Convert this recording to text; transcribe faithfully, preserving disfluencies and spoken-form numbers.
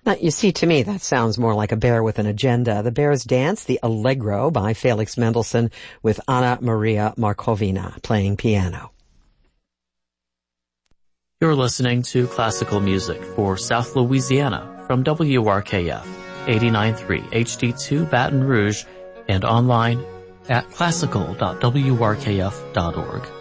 Now, you see, to me, that sounds more like a bear with an agenda. The Bears dance, the Allegro by Felix Mendelssohn, with Anna Maria Markovina playing piano. You're listening to classical music for South Louisiana from W R K F, eighty-nine point three H D two Baton Rouge, and online at classical dot w r k f dot org.